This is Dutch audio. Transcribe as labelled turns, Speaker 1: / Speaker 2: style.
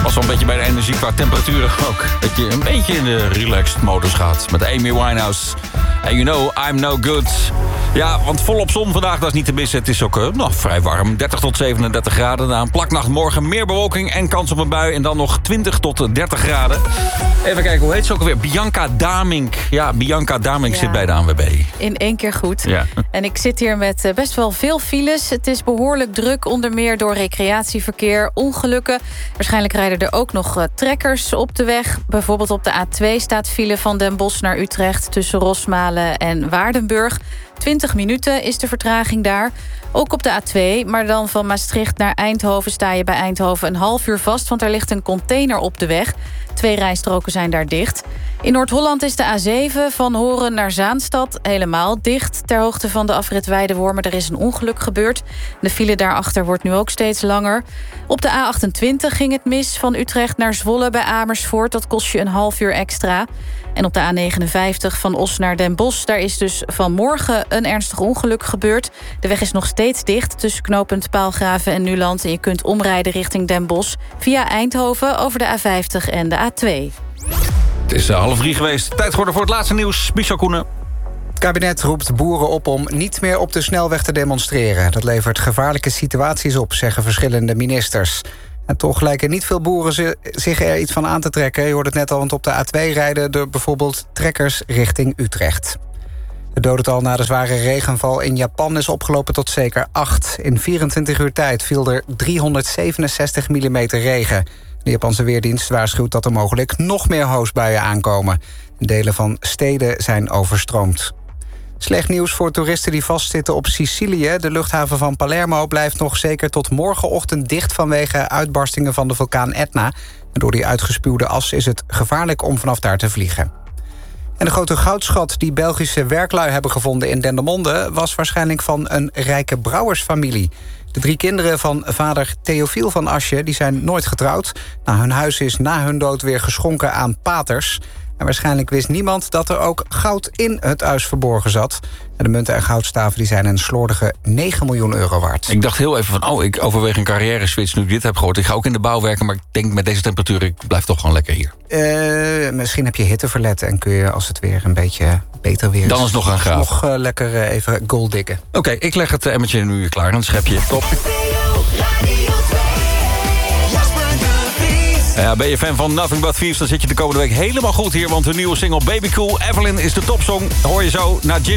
Speaker 1: Was wel een beetje bij de energie qua temperaturen ook. Dat je een beetje in de relaxed modus gaat. Met Amy Winehouse. And you know I'm no good. Ja, want volop zon vandaag, dat is niet te missen. Het is ook vrij warm. 30 tot 37 graden. Na een plaknacht morgen meer bewolking en kans op een bui. En dan nog 20 tot 30 graden. Even kijken, hoe heet ze ook alweer? Bianca Damink. Ja, Bianca Damink zit bij de ANWB.
Speaker 2: In één keer goed.
Speaker 1: Ja.
Speaker 2: En ik zit hier met best wel veel files. Het is behoorlijk druk, onder meer door recreatieverkeer, ongelukken. Waarschijnlijk rijden er ook nog trekkers op de weg. Bijvoorbeeld op de A2 staat file van Den Bosch naar Utrecht... tussen Rosmalen en Waardenburg. 20 minuten is de vertraging daar. Ook op de A2, maar dan van Maastricht naar Eindhoven... sta je bij Eindhoven een half uur vast... want er ligt een container op de weg. 2 rijstroken zijn daar dicht. In Noord-Holland is de A7 van Horen naar Zaanstad helemaal dicht. Ter hoogte van de afrit Weidewormen, er is een ongeluk gebeurd. De file daarachter wordt nu ook steeds langer. Op de A28 ging het mis van Utrecht naar Zwolle bij Amersfoort. Dat kost je een half uur extra. En op de A59 van Os naar Den Bosch... daar is dus vanmorgen een ernstig ongeluk gebeurd. De weg is nog steeds dicht tussen knooppunt Paalgraven en Nuland... en je kunt omrijden richting Den Bosch via Eindhoven over de A50 en de A2.
Speaker 1: Het is 2:30 geweest. Tijd geworden voor het laatste nieuws. Michel Koenen.
Speaker 3: Het kabinet roept boeren op om niet meer op de snelweg te demonstreren. Dat levert gevaarlijke situaties op, zeggen verschillende ministers. En toch lijken niet veel boeren zich er iets van aan te trekken. Je hoort het net al, want op de A2 rijden er bijvoorbeeld trekkers richting Utrecht. Het dodental na de zware regenval in Japan is opgelopen tot zeker 8. In 24 uur tijd viel er 367 mm regen. De Japanse Weerdienst waarschuwt dat er mogelijk nog meer hoosbuien aankomen. Delen van steden zijn overstroomd. Slecht nieuws voor toeristen die vastzitten op Sicilië. De luchthaven van Palermo blijft nog zeker tot morgenochtend dicht... vanwege uitbarstingen van de vulkaan Etna. En door die uitgespuwde as is het gevaarlijk om vanaf daar te vliegen. En de grote goudschat die Belgische werklui hebben gevonden in Dendermonde... was waarschijnlijk van een rijke brouwersfamilie. De 3 kinderen van vader Theofiel van Asje die zijn nooit getrouwd. Nou, hun huis is na hun dood weer geschonken aan paters. En waarschijnlijk wist niemand dat er ook goud in het huis verborgen zat. En de munten en goudstaven die zijn een slordige 9 miljoen euro waard.
Speaker 1: Ik dacht heel even van, ik overweeg een carrière-switch nu ik dit heb gehoord. Ik ga ook in de bouw werken, maar ik denk met deze temperatuur... ik blijf toch gewoon lekker hier.
Speaker 3: Misschien heb je hitteverlet en kun je als het weer een beetje beter weer is...
Speaker 1: Dan is het nog een graaf.
Speaker 3: Nog lekker even gold diggen.
Speaker 1: Oké, ik leg het emmertje nu weer klaar, een schepje. Top. Ja, ben je fan van Nothing But Thieves, dan zit je de komende week helemaal goed hier... want hun nieuwe single Baby Cool, Evelyn, is de topsong. Hoor je zo naar Jim.